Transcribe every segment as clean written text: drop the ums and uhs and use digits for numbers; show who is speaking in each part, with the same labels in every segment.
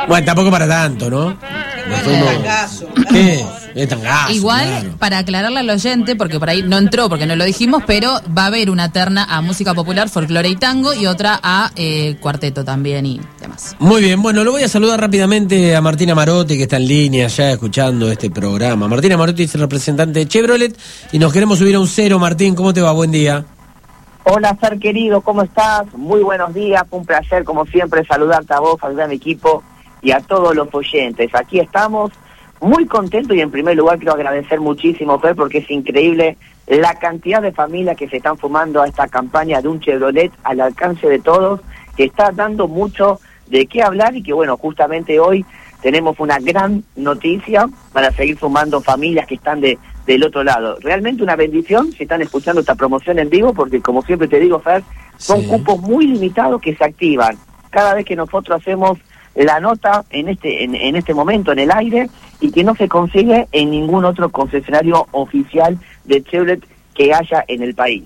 Speaker 1: Bueno, tampoco para tanto, ¿no? ¿Qué? Es tangazo.
Speaker 2: Igual,
Speaker 1: claro.
Speaker 2: para aclararle al oyente, porque por ahí no entró, porque no lo dijimos, pero va a haber una terna a música popular, folclore y tango, y otra a cuarteto también y demás.
Speaker 1: Muy bien, bueno, lo voy a saludar rápidamente a Martina Marotti, que está en línea ya escuchando este programa. Martina Marotti es el representante de Chevrolet y nos queremos subir a un 0. Martín, ¿cómo te va? Buen día.
Speaker 3: Hola, Fer querido, ¿cómo estás? Muy buenos días, un placer como siempre saludarte a vos, al gran equipo y a todos los oyentes. Aquí estamos muy contentos y en primer lugar quiero agradecer muchísimo, Fer, porque es increíble la cantidad de familias que se están sumando a esta campaña de un Chevrolet al alcance de todos, que está dando mucho de qué hablar y que bueno, justamente hoy tenemos una gran noticia para seguir sumando familias que están del otro lado. Realmente una bendición si están escuchando esta promoción en vivo, porque como siempre te digo, Fer, son cupos muy limitados que se activan cada vez que nosotros hacemos la nota en este momento en el aire y que no se consigue en ningún otro concesionario oficial de Chevrolet que haya en el país.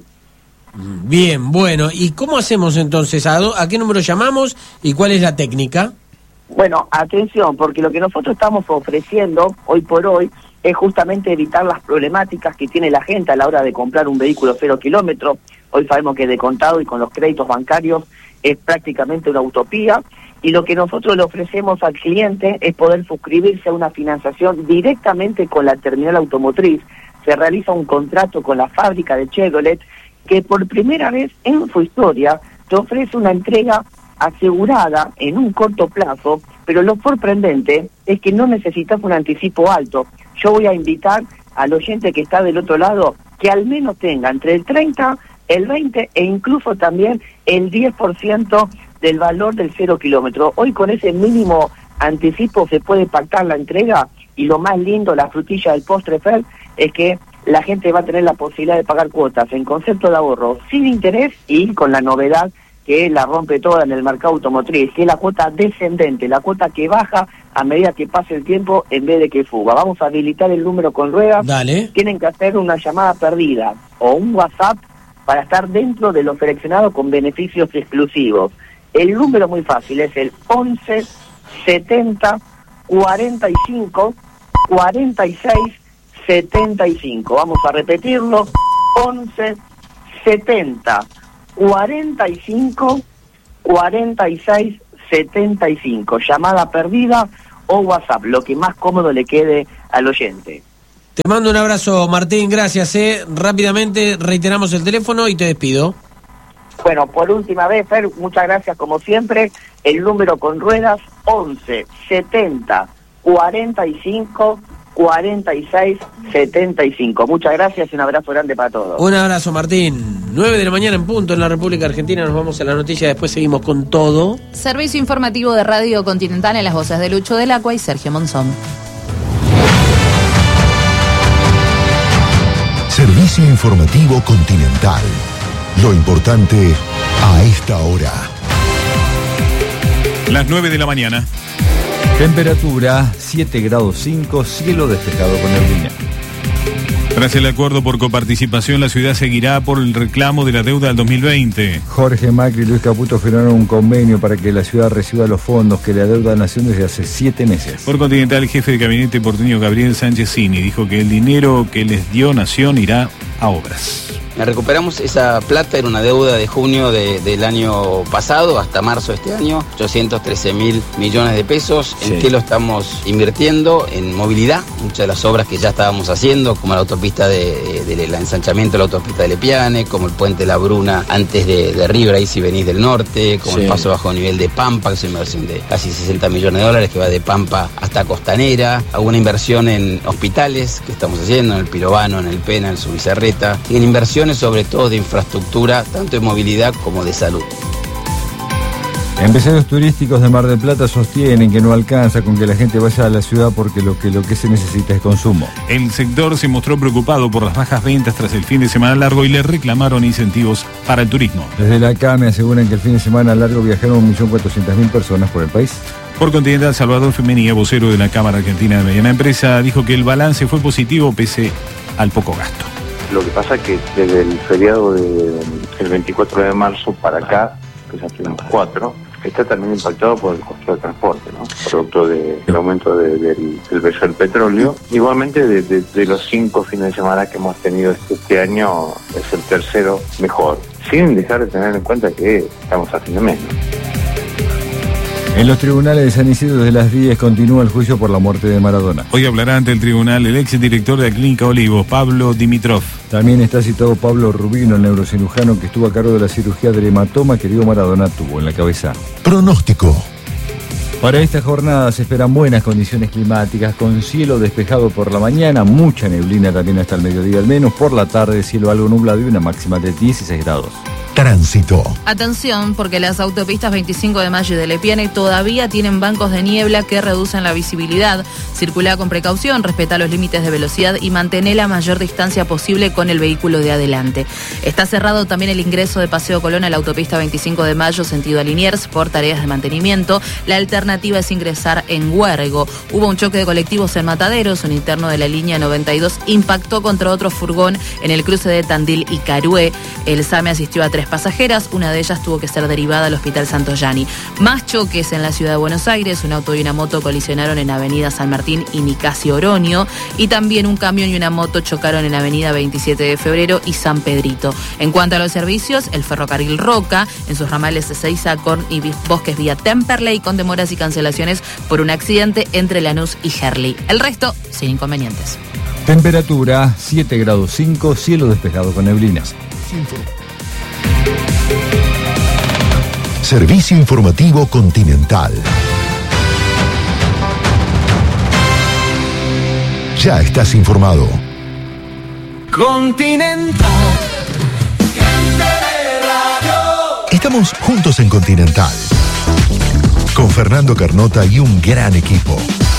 Speaker 1: Bien, bueno, ¿y cómo hacemos entonces? ¿A qué número llamamos y cuál es la técnica?
Speaker 3: Bueno, atención, porque lo que nosotros estamos ofreciendo hoy por hoy es justamente evitar las problemáticas que tiene la gente a la hora de comprar un vehículo 0 kilómetro. Hoy sabemos que de contado y con los créditos bancarios es prácticamente una utopía, y lo que nosotros le ofrecemos al cliente es poder suscribirse a una financiación directamente con la terminal automotriz. Se realiza un contrato con la fábrica de Chevrolet que por primera vez en su historia te ofrece una entrega asegurada en un corto plazo, pero lo sorprendente es que no necesitas un anticipo alto. Yo voy a invitar al oyente que está del otro lado que al menos tenga entre el 30, el 20 e incluso también el 10% del valor del 0 kilómetro. Hoy con ese mínimo anticipo se puede pactar la entrega, y lo más lindo, la frutilla del postre, Fer, es que la gente va a tener la posibilidad de pagar cuotas en concepto de ahorro sin interés y con la novedad que la rompe toda en el mercado automotriz, que es la cuota descendente, la cuota que baja a medida que pase el tiempo en vez de que fuga. Vamos a habilitar el número con ruedas.
Speaker 1: Dale.
Speaker 3: Tienen que hacer una llamada perdida o un WhatsApp para estar dentro de lo seleccionado con beneficios exclusivos. El número muy fácil es el 11 70 45 46 75. Vamos a repetirlo: 11 70 45 46 75. Llamada perdida o WhatsApp, lo que más cómodo le quede al oyente.
Speaker 1: Te mando un abrazo, Martín, gracias. Rápidamente reiteramos el teléfono y te despido.
Speaker 3: Bueno, por última vez, Fer, muchas gracias como siempre. El número con ruedas, 11 70 45 46 75. Muchas gracias y un abrazo grande para todos.
Speaker 1: Un abrazo, Martín. 9 de la mañana en punto en la República Argentina. Nos vamos a la noticia, después seguimos con todo.
Speaker 2: Servicio informativo de Radio Continental en las voces de Lucho del Acua y Sergio Monzón.
Speaker 4: Servicio informativo Continental. Lo importante a esta hora.
Speaker 5: Las 9 de la mañana.
Speaker 6: Temperatura 7 grados 5, cielo despejado con neblina.
Speaker 5: Tras el acuerdo por coparticipación, la ciudad seguirá por el reclamo de la deuda del 2020.
Speaker 6: Jorge Macri y Luis Caputo firmaron un convenio para que la ciudad reciba los fondos que le adeuda a Nación desde hace 7 meses.
Speaker 5: Por Continental, el jefe de gabinete porteño Gabriel Sánchez Cini dijo que el dinero que les dio Nación irá a obras.
Speaker 7: Recuperamos esa plata, era una deuda de junio del año pasado hasta marzo de este año, 813.000 millones de pesos. ¿En qué lo estamos invirtiendo? En movilidad, muchas de las obras que ya estábamos haciendo, como la autopista del ensanchamiento de la autopista de Lepiane, como el puente La Bruna antes de River, ahí si venís del norte, como el paso bajo nivel de Pampa, que es una inversión de casi 60 millones de dólares que va de Pampa hasta Costanera, alguna inversión en hospitales que estamos haciendo, en el Pirobano, en el Pena, en Subizarreta, y en inversión sobre todo de infraestructura, tanto de movilidad como de salud.
Speaker 6: Empresarios turísticos de Mar del Plata sostienen que no alcanza con que la gente vaya a la ciudad porque lo que se necesita es consumo.
Speaker 5: El sector se mostró preocupado por las bajas ventas tras el fin de semana largo y le reclamaron incentivos para el turismo.
Speaker 6: Desde la CAME aseguran que el fin de semana largo viajaron 1.400.000 personas por el país.
Speaker 5: Por Continental, Salvador Femenía, vocero de la Cámara Argentina de Mediana Empresa, dijo que el balance fue positivo pese al poco gasto.
Speaker 8: Lo que pasa es que desde el feriado del 24 de marzo para acá, que ya tenemos 4, está también impactado por el costo del transporte, ¿no? Producto del aumento del precio del petróleo. Igualmente, de los 5 fines de semana que hemos tenido este año, es el tercero mejor, sin dejar de tener en cuenta que estamos a fin de mes, ¿no?
Speaker 6: En los tribunales de San Isidro de las 10 continúa el juicio por la muerte de Maradona.
Speaker 5: Hoy hablará ante el tribunal el exdirector de la Clínica Olivos, Pablo Dimitrov.
Speaker 6: También está citado Pablo Rubino, el neurocirujano que estuvo a cargo de la cirugía del hematoma que Diego Maradona tuvo en la cabeza.
Speaker 4: Pronóstico.
Speaker 6: Para esta jornada se esperan buenas condiciones climáticas, con cielo despejado por la mañana, mucha neblina también hasta el mediodía al menos, por la tarde cielo algo nublado y una máxima de 16 grados.
Speaker 4: Tránsito.
Speaker 2: Atención, porque las autopistas 25 de Mayo y de Lepiane todavía tienen bancos de niebla que reducen la visibilidad. Circula con precaución, respeta los límites de velocidad y mantén la mayor distancia posible con el vehículo de adelante. Está cerrado también el ingreso de Paseo Colón a la autopista 25 de Mayo, sentido a Liniers, por tareas de mantenimiento. La alternativa es ingresar en Huergo. Hubo un choque de colectivos en Mataderos. Un interno de la línea 92 impactó contra otro furgón en el cruce de Tandil y Carué. El SAME asistió a 3 pasajeras, una de ellas tuvo que ser derivada al Hospital Santoyani. Más choques en la ciudad de Buenos Aires, un auto y una moto colisionaron en Avenida San Martín y Nicasio Oroño, y también un camión y una moto chocaron en Avenida 27 de Febrero y San Pedrito. En cuanto a los servicios, el ferrocarril Roca, en sus ramales Ezeiza, Corn y Bosques vía Temperley, con demoras y cancelaciones por un accidente entre Lanús y Herli. El resto, sin inconvenientes.
Speaker 6: Temperatura 7 grados 5, cielo despejado con neblinas.
Speaker 4: Servicio informativo Continental. Ya estás informado.
Speaker 9: Continental.
Speaker 4: Estamos juntos en Continental. Con Fernando Carnota y un gran equipo.